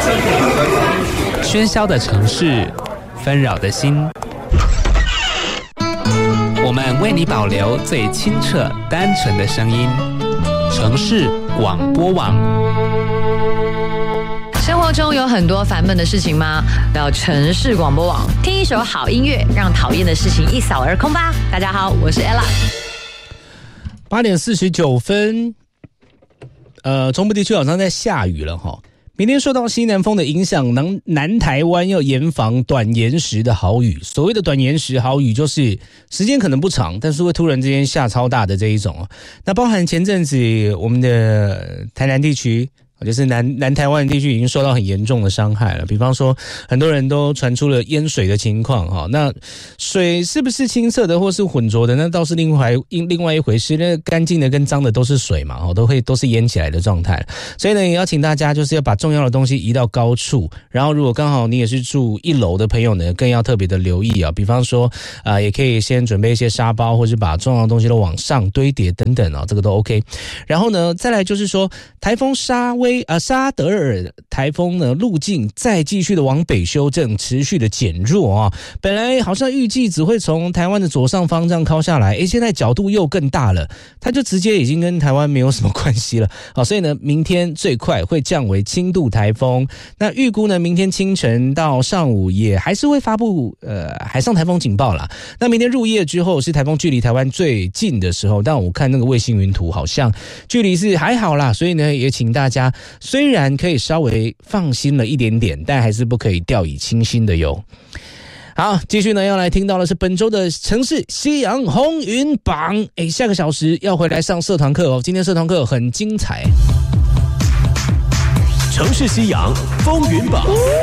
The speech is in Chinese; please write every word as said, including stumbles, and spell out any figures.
喧嚣的城市，纷扰的心，我们为你保留最清澈单纯的声音。城市广播网。 生活中有很多烦闷的事情吗？到城市广播网听一首好音乐，让讨厌的事情一扫而空吧。大家好，我是 Ella。 八点四十九分，呃，中部地区好像在下雨了哈。明天受到西南风的影响，南南台湾要严防短延时的豪雨。所谓的短延时豪雨，就是时间可能不长，但是会突然之间下超大的这一种。那包含前阵子我们的台南地区，就是南南台湾地区已经受到很严重的伤害了，比方说很多人都传出了淹水的情况哈。那水是不是清澈的或是浑浊的，那倒是另外另外一回事。那干净的跟脏的都是水嘛，都会都是淹起来的状态。所以呢，也要请大家就是要把重要的东西移到高处，然后如果刚好你也是住一楼的朋友呢，更要特别的留意啊。比方说啊、呃，也可以先准备一些沙包，或是把重要的东西都往上堆叠等等啊，这个都 OK。然后呢，再来就是说台风沙威。啊，沙德尔台风呢路径再继续的往北修正，持续的减弱啊。本来好像预计只会从台湾的左上方这样靠下来，诶，现在角度又更大了，它就直接已经跟台湾没有什么关系了。好，所以呢，明天最快会降为轻度台风。那预估呢，明天清晨到上午也还是会发布呃海上台风警报啦。那明天入夜之后是台风距离台湾最近的时候，但我看那个卫星云图好像距离是还好啦，所以呢，也请大家。虽然可以稍微放心了一点点，但还是不可以掉以轻心的哟。好，继续呢要来听到的是本周的城市西洋红云榜。诶，下个小时要回来上社团课哦，今天社团课很精彩。 城市西洋风云榜。